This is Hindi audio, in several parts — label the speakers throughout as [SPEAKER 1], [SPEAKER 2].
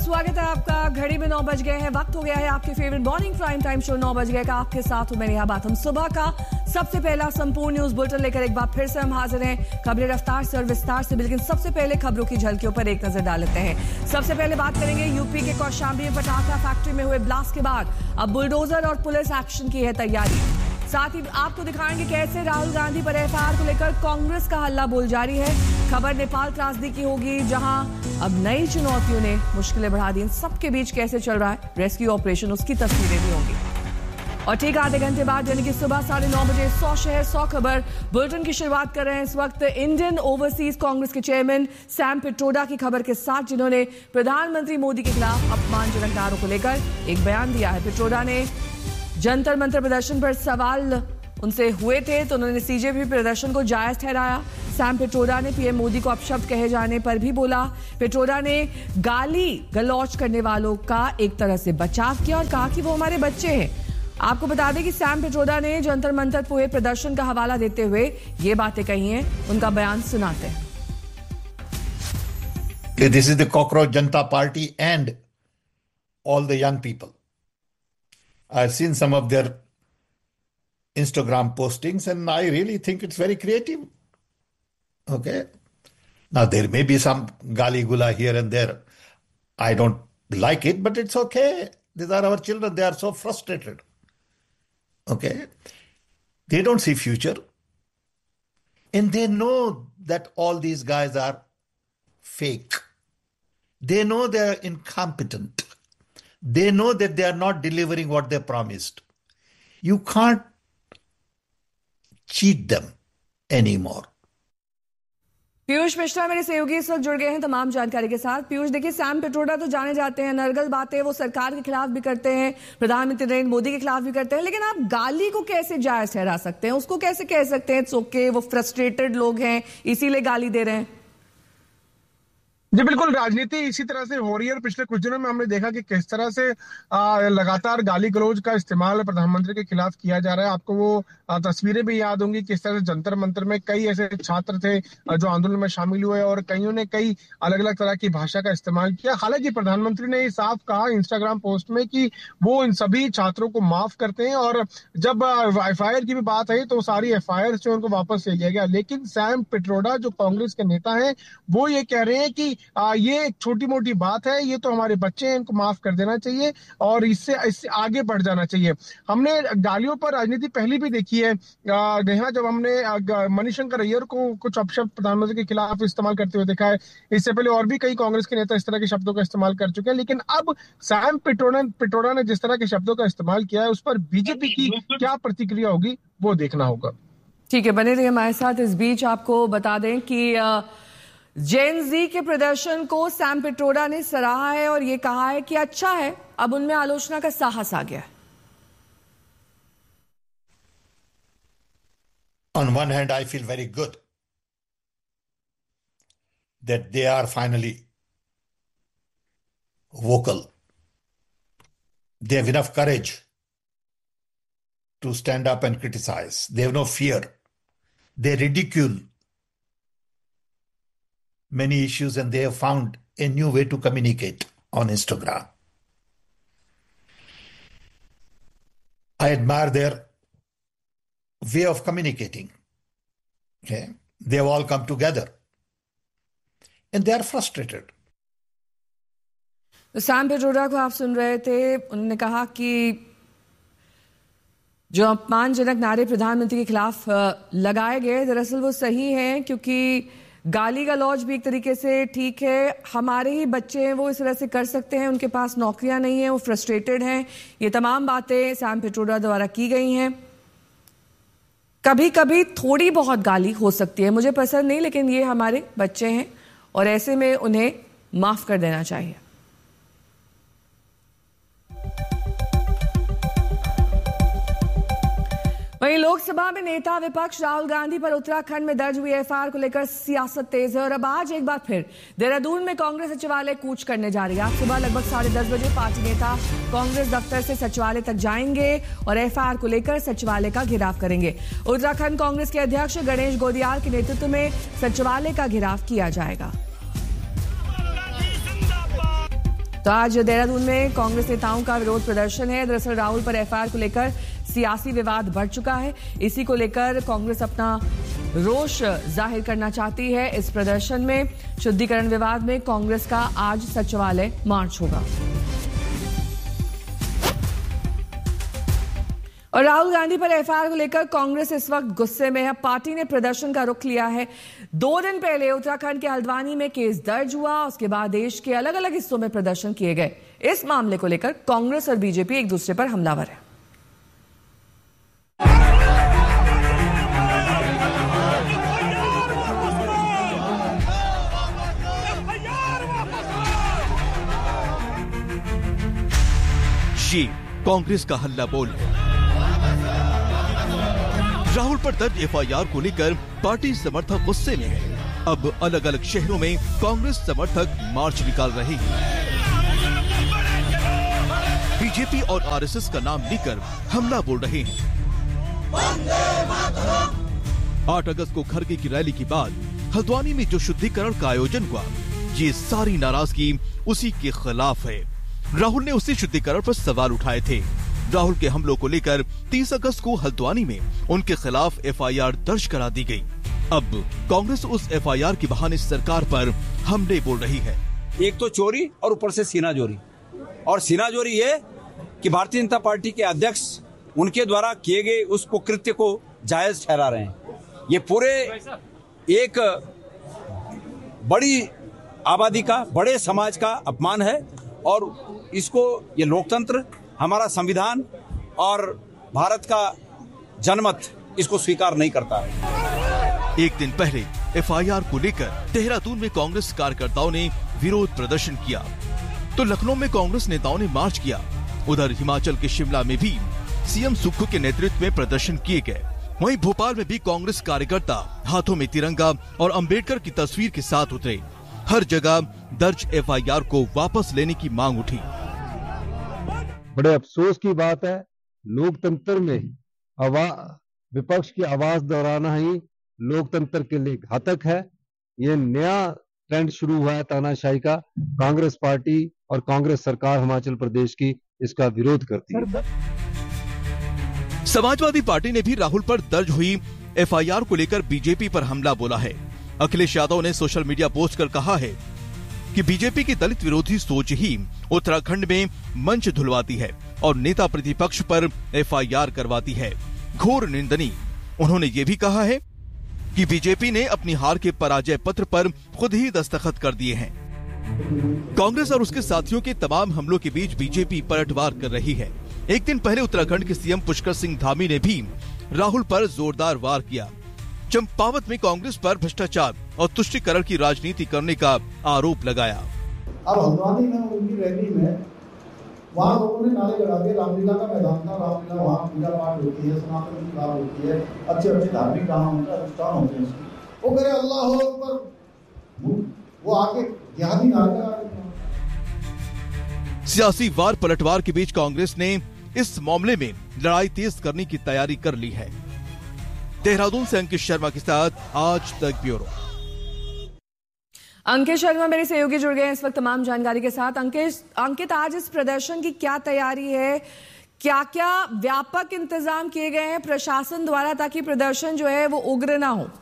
[SPEAKER 1] स्वागत है आपका। घड़ी में 9 बज गए हैं, वक्त हो गया है आपके favourite morning prime time show 9 बज गए का। आपके साथ हूं मैं नेहा बात। हम सुबह का सबसे पहला संपूर्ण न्यूज बुलेटिन लेकर एक बार फिर से हम हाजिर हैं। खबरें रफ्तार से और विस्तार से, लेकिन सबसे पहले खबरों की झलकियों पर एक नजर डाल लेते हैं। सबसे पहले बात करेंगे यूपी के कौशाम्बी में पटाखा फैक्ट्री में हुए ब्लास्ट के बाद अब बुलडोजर और पुलिस एक्शन की है तैयारी। साथ ही आपको दिखाएंगे कैसे राहुल गांधी पर एफआईआर को लेकर कांग्रेस का हल्ला बोल जारी है। खबर नेपाल त्रासदी की होगी, जहां अब नई चुनौतियों ने मुश्किलें बढ़ा दी। इन सबके बीच कैसे चल रहा है रेस्क्यू ऑपरेशन, उसकी तस्वीरें भी होंगी। और ठीक आधे घंटे बाद यानी कि सुबह 9:30 बजे 100 शहर 100 खबर बुलेटिन की शुरुआत कर रहे हैं इस वक्त इंडियन ओवरसीज कांग्रेस के चेयरमैन सैम पिट्रोडा की खबर के साथ, जिन्होंने प्रधानमंत्री मोदी के खिलाफ अपमानजनक नारों को लेकर एक बयान दिया है। पिट्रोडा ने जंतर मंतर प्रदर्शन पर सवाल उनसे हुए थे तो उन्होंने सीजेपी प्रदर्शन को जायज ठहराया। सैम पिट्रोडा ने पीएम मोदी को अपशब्द कहे जाने पर भी बोला। पिट्रोडा ने गाली गलौज करने वालों का एक तरह से बचाव किया और कहा कि वो हमारे बच्चे हैं। आपको बता दें कि सैम पिट्रोडा ने जंतर मंतर पर हुए प्रदर्शन का हवाला देते हुए ये बातें कही हैं। उनका बयान सुनाते हैं।
[SPEAKER 2] This is the cockroach Janata Party and all the young people. I've seen some of their Instagram postings and I really think it's very creative. Okay. Now there may be some gali gula here and there. I don't like it, but it's okay. These are our children. They are so frustrated. Okay. They don't see future. And they know that all these guys are fake. They know they are incompetent. They know that they are not delivering what they promised. You can't cheat them anymore.
[SPEAKER 1] Piyush Mishra मेरे सहयोगी इस वक्त जुड़ गए हैं तमाम जानकारी के साथ। पीयूष, देखिए सैम पिट्रोडा तो जाने जाते हैं, नरगल बातें वो सरकार के खिलाफ भी करते हैं, प्रधानमंत्री नरेंद्र मोदी के खिलाफ भी करते हैं, लेकिन आप गाली को कैसे जायज ठहरा सकते हैं? उसको कैसे कह सकते हैं ओके वो फ्रस्ट्रेटेड लोग हैं इसीलिए गाली दे रहे हैं?
[SPEAKER 3] जी बिल्कुल, राजनीति इसी तरह से हो रही है और पिछले कुछ दिनों में हमने देखा कि किस तरह से लगातार गाली गलौज का इस्तेमाल प्रधानमंत्री के खिलाफ किया जा रहा है। आपको वो तस्वीरें भी याद होंगी किस तरह से जंतर मंतर में कई ऐसे छात्र थे जो आंदोलन में शामिल हुए और कईयों ने कई अलग अलग तरह की भाषा का इस्तेमाल किया। हालांकि प्रधानमंत्री ने साफ कहा इंस्टाग्राम पोस्ट में कि वो इन सभी छात्रों को माफ करते हैं और जब एफआईआर की भी बात आई तो सारी एफआईआर से उनको वापस ले लिया गया। लेकिन सैम पिट्रोडा जो कांग्रेस के नेता हैं वो ये कह रहे हैं कि ये एक छोटी मोटी बात है, ये तो हमारे बच्चे हैं, इनको माफ कर देना चाहिए और इससे आगे बढ़ जाना चाहिए। हमने गालियों पर राजनीति पहले भी देखी है नेहा, जब हमने मणिशंकर अय्यर को कुछ अपशब्द प्रधानमंत्री के खिलाफ इस्तेमाल करते हुए देखा है। इससे पहले और भी कई कांग्रेस के नेता इस तरह के शब्दों का इस्तेमाल कर चुके हैं, लेकिन अब सैम पिट्रोडा ने जिस तरह के शब्दों का इस्तेमाल किया है उस पर बीजेपी की क्या प्रतिक्रिया होगी वो देखना होगा।
[SPEAKER 1] ठीक है, बने रहिए हमारे साथ। इस बीच आपको बता दें कि जेन जी के प्रदर्शन को सैम पिट्रोडा ने सराहा है और ये कहा है कि अच्छा है, अब उनमें आलोचना का साहस आ गया है।
[SPEAKER 2] On one hand, I feel very good that they are finally vocal. They have enough courage to stand up and criticize. They have no fear. They ridicule many issues and they have found a new way to communicate on Instagram. I admire their way of communicating. Okay? They have all come together and they are frustrated.
[SPEAKER 1] Sam Pitroda को आप सुन रहे थे, उन्होंने कहा कि जो अपमानजनक नारे प्रधानमंत्री के खिलाफ लगाए गए दरअसल वो सही हैं, क्योंकि गाली गलौज भी एक तरीके से ठीक है। हमारे ही बच्चे हैं, वो इस तरह से कर सकते हैं, उनके पास नौकरियां नहीं है, वो फ्रस्ट्रेटेड हैं। ये तमाम बातें सैम पिट्रोडा द्वारा की गई हैं। कभी कभी थोड़ी बहुत गाली हो सकती है, मुझे पसंद नहीं, लेकिन ये हमारे बच्चे हैं और ऐसे में उन्हें माफ कर देना चाहिए। वहीं लोकसभा में नेता विपक्ष राहुल गांधी पर उत्तराखंड में दर्ज हुई एफआईआर को लेकर सियासत तेज है और अब आज एक बार फिर देहरादून में कांग्रेस सचिवालय कूच करने जा रही है। आज सुबह लगभग 10:30 बजे पार्टी नेता कांग्रेस दफ्तर से सचिवालय तक जाएंगे और एफआईआर को लेकर सचिवालय का घेराव करेंगे। उत्तराखंड कांग्रेस के अध्यक्ष गणेश गोदियाल के नेतृत्व में सचिवालय का घेराव किया जाएगा। तो आज देहरादून में कांग्रेस नेताओं का विरोध प्रदर्शन है। दरअसल राहुल पर एफआईआर को लेकर सियासी विवाद बढ़ चुका है। इसी को लेकर कांग्रेस अपना रोष जाहिर करना चाहती है। इस प्रदर्शन में शुद्धिकरण विवाद में कांग्रेस का आज सचिवालय मार्च होगा। और राहुल गांधी पर एफआईआर को लेकर कांग्रेस इस वक्त गुस्से में है। पार्टी ने प्रदर्शन का रुख लिया है। 2 दिन पहले उत्तराखंड के हल्द्वानी में केस दर्ज हुआ, उसके बाद देश के अलग अलग हिस्सों में प्रदर्शन किए गए। इस मामले को लेकर कांग्रेस और बीजेपी एक दूसरे पर हमलावर है।
[SPEAKER 4] ये कांग्रेस का हल्ला बोल है। राहुल पर दर्ज एफआईआर को लेकर पार्टी समर्थक गुस्से में है। अब अलग अलग शहरों में कांग्रेस समर्थक मार्च निकाल रहे हैं। बीजेपी और आरएसएस का नाम लेकर हमला बोल रहे हैं। 8 अगस्त को खरगे की रैली के बाद हल्द्वानी में जो शुद्धिकरण का आयोजन हुआ, ये सारी नाराजगी उसी के खिलाफ है। राहुल ने उसी शुद्धिकरण पर सवाल उठाए थे। राहुल के हमलों को लेकर 30 अगस्त को हल्द्वानी में उनके खिलाफ एफआईआर दर्ज करा दी गई। अब कांग्रेस उस एफआईआर के बहाने सरकार पर हमले बोल रही है।
[SPEAKER 5] एक तो चोरी और ऊपर से सीनाजोरी। और सीनाजोरी ये कि भारतीय जनता पार्टी के अध्यक्ष उनके द्वारा किए गए उस कुकृत्य को जायज ठहरा रहे हैं। ये पूरे एक बड़ी आबादी का, बड़े समाज का अपमान है और इसको ये लोकतंत्र, हमारा संविधान और भारत का जनमत इसको स्वीकार नहीं करता है।
[SPEAKER 4] एक दिन पहले एफआईआर को लेकर देहरादून में कांग्रेस कार्यकर्ताओं ने विरोध प्रदर्शन किया, तो लखनऊ में कांग्रेस नेताओं ने मार्च किया। उधर हिमाचल के शिमला में भी सीएम सुक्खू के नेतृत्व में प्रदर्शन किए गए। वहीं भोपाल में भी कांग्रेस कार्यकर्ता हाथों में तिरंगा और अंबेडकर की तस्वीर के साथ उतरे। हर जगह दर्ज एफआईआर को वापस लेने की मांग उठी।
[SPEAKER 6] बड़े अफसोस की बात है, लोकतंत्र में विपक्ष की आवाज दोहराना ही लोकतंत्र के लिए घातक है। ये नया ट्रेंड शुरू हुआ है तानाशाही का। कांग्रेस पार्टी और कांग्रेस सरकार हिमाचल प्रदेश की इसका विरोध करती है।
[SPEAKER 4] समाजवादी पार्टी ने भी राहुल पर दर्ज हुई एफआईआर को लेकर बीजेपी पर हमला बोला है। अखिलेश यादव ने सोशल मीडिया पोस्ट कर कहा है कि बीजेपी की दलित विरोधी सोच ही उत्तराखंड में मंच धुलवाती है और नेता प्रतिपक्ष पर एफआईआर करवाती है। घोर निंदनीय। उन्होंने ये भी कहा है कि बीजेपी ने अपनी हार के पराजय पत्र पर खुद ही दस्तखत कर दिए हैं। कांग्रेस और उसके साथियों के तमाम हमलों के बीच बीजेपी पलटवार कर रही है। एक दिन पहले उत्तराखंड के सीएम पुष्कर सिंह धामी ने भी राहुल पर जोरदार वार किया। चंपावत में कांग्रेस पर भ्रष्टाचार और तुष्टीकरण की राजनीति करने का आरोप लगाया।
[SPEAKER 7] अब हल्द्वानी में उनकी रैली में वहाँ लोगों ने नारे लगा दिए। रामलीला का मैदान था, रामलीला वहाँ पूजा पाठ होती है, सनातन की बात होती है, अच्छे अच्छे धार्मिक काम होते हैं, अनुष्ठान होते हैं। वो करे अल्लाह हो पर वो आके जिहादी नारे लगा रहे।
[SPEAKER 4] सियासी वार पलटवार के बीच कांग्रेस ने इस मामले में लड़ाई तेज करने की तैयारी कर ली है। देहरादून से अंकित शर्मा के साथ आज तक ब्यूरो।
[SPEAKER 1] अंकित शर्मा मेरे सहयोगी जुड़ गए हैं इस वक्त तमाम जानकारी के साथ। अंकित, आज इस प्रदर्शन की क्या तैयारी है? क्या क्या व्यापक इंतजाम किए गए हैं प्रशासन द्वारा ताकि प्रदर्शन जो है वो उग्र ना हो?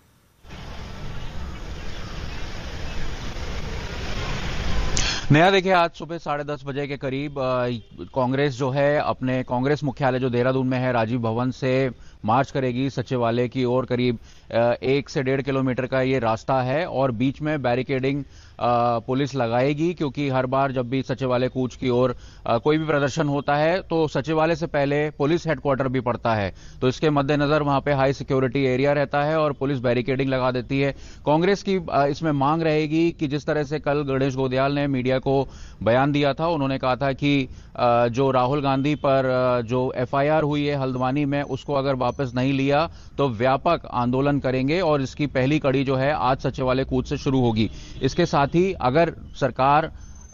[SPEAKER 8] नया देखिए, आज सुबह 10:30 बजे के करीब कांग्रेस जो है अपने कांग्रेस मुख्यालय जो देहरादून में है राजीव भवन से मार्च करेगी सचिवालय की ओर। करीब 1 से 1.5 किलोमीटर का ये रास्ता है और बीच में बैरिकेडिंग पुलिस लगाएगी, क्योंकि हर बार जब भी सचिवालय कूच की ओर कोई भी प्रदर्शन होता है तो सचिवालय से पहले पुलिस हेडक्वार्टर भी पड़ता है, तो इसके मद्देनजर वहां पे हाई सिक्योरिटी एरिया रहता है और पुलिस बैरिकेडिंग लगा देती है। कांग्रेस की इसमें मांग रहेगी कि जिस तरह से कल गणेश गोदियाल ने मीडिया को बयान दिया था, उन्होंने कहा था कि जो राहुल गांधी पर जो एफआईआर हुई है हल्द्वानी में, उसको अगर वापस नहीं लिया तो व्यापक आंदोलन करेंगे और इसकी पहली कड़ी जो है आज सचिवालय कूच से शुरू होगी। इसके साथ ही अगर सरकार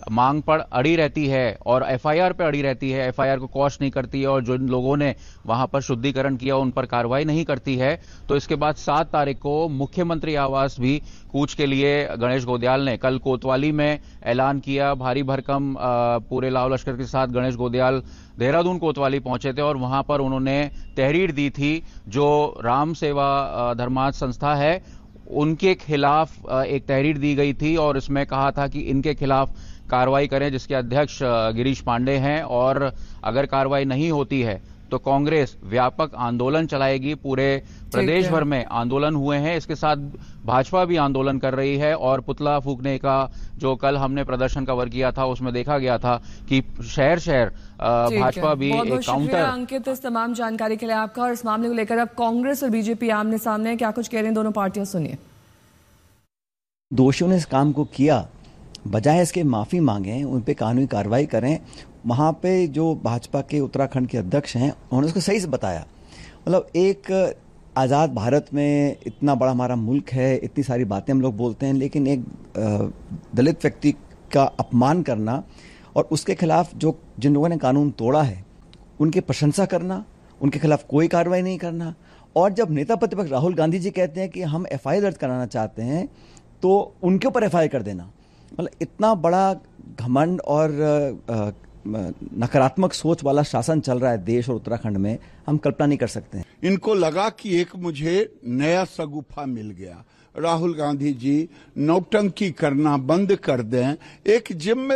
[SPEAKER 8] मांग पर अड़ी रहती है और एफआईआर पर अड़ी रहती है, एफआईआर को क्वॉश नहीं करती है और जो लोगों ने वहां पर शुद्धिकरण किया उन पर कार्रवाई नहीं करती है, तो इसके बाद 7 तारीख को मुख्यमंत्री आवास भी कूच के लिए गणेश गोदयाल ने कल कोतवाली में ऐलान किया। भारी भरकम पूरे लाव लश्कर के साथ गणेश गोदयाल देहरादून कोतवाली पहुंचे थे और वहां पर उन्होंने तहरीर दी थी। जो राम सेवा धर्मार्थ संस्था है उनके खिलाफ एक तहरीर दी गई थी और इसमें कहा था कि इनके खिलाफ कार्रवाई करें, जिसके अध्यक्ष गिरीश पांडे हैं, और अगर कार्रवाई नहीं होती है तो कांग्रेस व्यापक आंदोलन चलाएगी। पूरे प्रदेश भर में आंदोलन हुए हैं, इसके साथ भाजपा भी आंदोलन कर रही है और पुतला फूंकने का जो कल हमने प्रदर्शन कवर किया था उसमें देखा गया था कि शहर शहर भाजपा भी एक काउंटर।
[SPEAKER 1] अंकित, इस तमाम जानकारी के लिए आपका। और इस मामले को लेकर अब कांग्रेस और बीजेपी आमने सामने, क्या कुछ कह रहे हैं दोनों पार्टियां, सुनिए।
[SPEAKER 9] दोषियों ने इस काम को किया, बजाय इसके माफी मांगे, उन पे कानूनी कार्रवाई करें। वहां पे जो भाजपा के उत्तराखंड के अध्यक्ष हैं उन्होंने उसको सही से बताया। मतलब एक आज़ाद भारत में इतना बड़ा हमारा मुल्क है, इतनी सारी बातें हम लोग बोलते हैं, लेकिन एक दलित व्यक्ति का अपमान करना और उसके खिलाफ जिन लोगों ने कानून तोड़ा है उनकी प्रशंसा करना, उनके खिलाफ कोई कार्रवाई नहीं करना। और जब नेता प्रतिपक्ष राहुल गांधी जी कहते हैं कि हम एफआईआर दर्ज कराना चाहते हैं तो उनके ऊपर एफआईआर कर देना, मतलब इतना बड़ा घमंड और नकारात्मक सोच वाला शासन चल रहा है देश और उत्तराखंड में, हम कल्पना नहीं कर सकते हैं।
[SPEAKER 10] इनको लगा कि एक मुझे नया सगुफा मिल गया। राहुल गांधी जी नौटंकी करना बंद कर दें, एक जिम्मे